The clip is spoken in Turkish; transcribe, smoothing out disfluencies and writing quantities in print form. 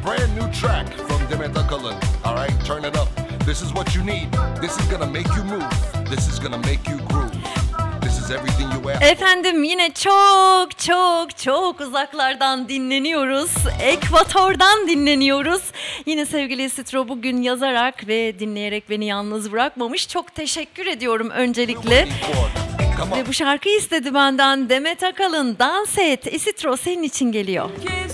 brand new track from Demet Akalın. All right, turn it up. This is what you need. This is gonna make you move. This is gonna make you groove. This is everything you ask. Efendim yine çok uzaklardan dinleniyoruz. Ekvatordan dinleniyoruz. Yine sevgili Isitro bugün yazarak ve dinleyerek beni yalnız bırakmamış. Çok teşekkür ediyorum öncelikle. Ve bu şarkıyı istedi benden Demet Akalın. Dans et. Isitro senin için geliyor.